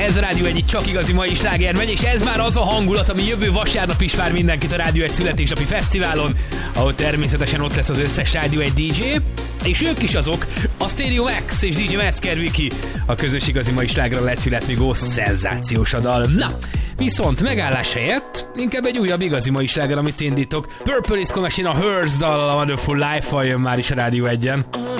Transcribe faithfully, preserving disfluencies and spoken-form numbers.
Ez a Rádió egyik csak igazi mai sláger megy, és ez már az a hangulat, ami jövő vasárnap is vár mindenkit a Rádió egy születésnapi fesztiválon, ahol természetesen ott lesz az összes Rádió egy dé dzsé, és ők is azok, a Stereo Max és dé dzsé Metzger Viki, a közös igazi mai slágerra lett születmigó szenzációs a dal. Na, viszont megállás helyett inkább egy újabb igazi mai sláger, amit indítok. Purple Disco Machine a Hers dallal, a Wonderful Life-val jön már is a Rádió egyen.